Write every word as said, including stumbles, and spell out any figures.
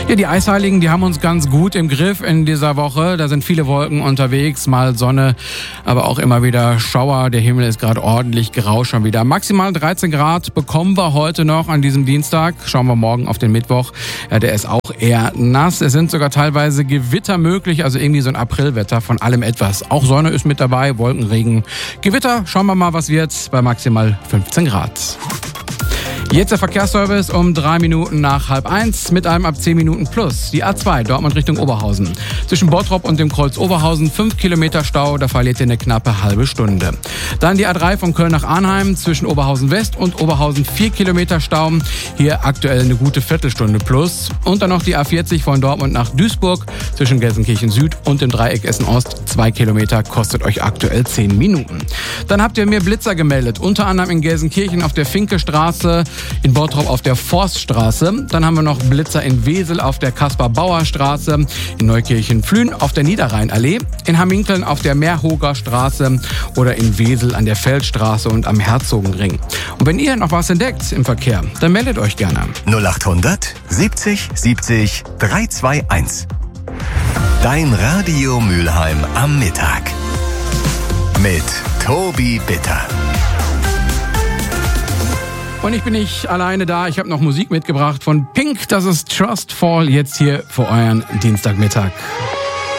Ja, die Eisheiligen, die haben uns ganz gut im Griff in dieser Woche. Da sind viele Wolken unterwegs, mal Sonne, aber auch immer wieder Schauer. Der Himmel ist gerade ordentlich grau schon wieder. Maximal dreizehn Grad bekommen wir heute noch an diesem Dienstag. Schauen wir morgen auf den Mittwoch. Ja, der ist auch eher nass. Es sind sogar teilweise Gewitter möglich, also irgendwie so ein Aprilwetter, von allem etwas. Auch Sonne ist mit dabei, Wolkenregen, Gewitter. Schauen wir mal, was wird bei maximal fünfzehn Grad. Jetzt der Verkehrsservice um drei Minuten nach halb eins mit einem ab zehn Minuten plus. Die A zwei Dortmund Richtung Oberhausen. Zwischen Bottrop und dem Kreuz Oberhausen fünf Kilometer Stau, da verliert ihr eine knappe halbe Stunde. Dann die A drei von Köln nach Arnheim zwischen Oberhausen West und Oberhausen vier Kilometer Stau. Hier aktuell eine gute Viertelstunde plus. Und dann noch die A vierzig von Dortmund nach Duisburg zwischen Gelsenkirchen Süd und dem Dreieck Essen Ost. Zwei Kilometer kostet euch aktuell zehn Minuten. Dann habt ihr mir Blitzer gemeldet, unter anderem in Gelsenkirchen auf der Finke-Straße, in Bottrop auf der Forststraße. Dann haben wir noch Blitzer in Wesel auf der Kaspar-Bauer-Straße, in Neukirchen-Flühen auf der Niederrheinallee, in Hamminkeln auf der Meerhoger Straße oder in Wesel an der Feldstraße und am Herzogenring. Und wenn ihr noch was entdeckt im Verkehr, dann meldet euch gerne. null achthundert siebzig siebzig dreihunderteinundzwanzig. Dein Radio Mülheim am Mittag. Mit Tobi Bitter. Und ich bin nicht alleine da, ich habe noch Musik mitgebracht von Pink, das ist Trust Fall, jetzt hier für euren Dienstagmittag.